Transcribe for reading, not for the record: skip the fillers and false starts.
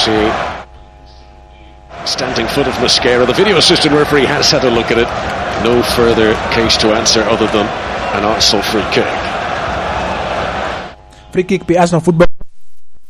the standing foot of Mosquera. The video assistant referee has had a look at it. No further case to answer other than an Arsenal free kick. Free kick pi Arsenal Football